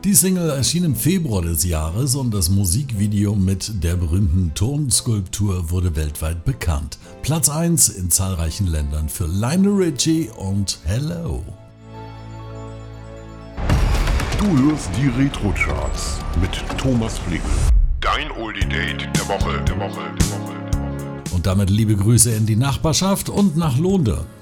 Die Single erschien im Februar des Jahres und das Musikvideo mit der berühmten Tonskulptur wurde weltweit bekannt. Platz 1 in zahlreichen Ländern für Lionel Richie und Hello. Du hörst die Retro-Charts mit Thomas Flick. Dein Oldie-Date der Woche. Und damit liebe Grüße in die Nachbarschaft und nach Lohnde.